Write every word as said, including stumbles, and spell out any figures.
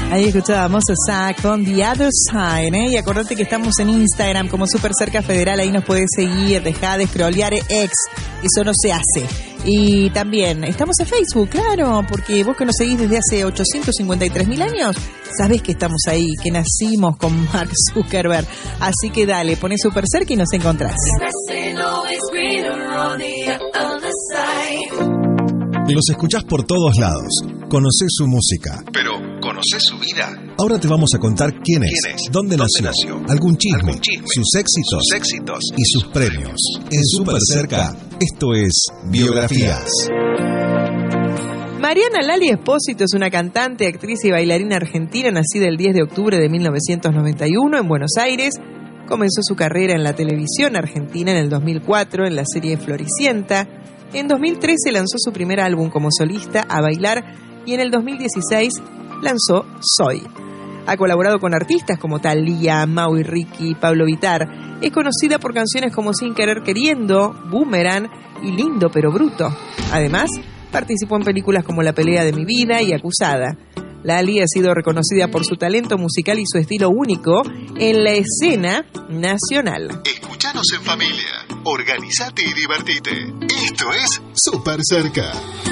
Ahí escuchábamos a Zack con The Other Side, ¿eh? Y acordate que estamos en Instagram como Super Cerca Federal, ahí nos podés seguir, dejá de scrollear ex, eso no se hace. Y también estamos en Facebook, claro, porque vos que nos seguís desde hace ochocientos cincuenta y tres mil años, sabés que estamos ahí, que nacimos con Mark Zuckerberg. Así que dale, poné Super Cerca y nos encontrás. Los escuchás por todos lados, conocés su música, pero ¿conocés su vida? Ahora te vamos a contar quién es, ¿Quién es? ¿Dónde, ¿Dónde nació? nació? Algún chisme, ¿Algún chisme? Sus, éxitos, sus éxitos y sus premios. En Super Cerca, esto es Biografías. Mariana Lali Espósito es una cantante, actriz y bailarina argentina nacida el diez de octubre de mil novecientos noventa y uno en Buenos Aires. Comenzó su carrera en la televisión argentina en el dos mil cuatro en la serie Floricienta. En dos mil trece lanzó su primer álbum como solista, A Bailar, y en el dos mil dieciséis lanzó Soy. Ha colaborado con artistas como Thalía, Mau y Ricky, Pablo Vittar. Es conocida por canciones como Sin Querer Queriendo, Boomerang y Lindo pero Bruto. Además, participó en películas como La Pelea de mi Vida y Acusada. Lali ha sido reconocida por su talento musical y su estilo único en la escena nacional. Escuchanos en familia, organizate y divertite. Esto es Super Cerca.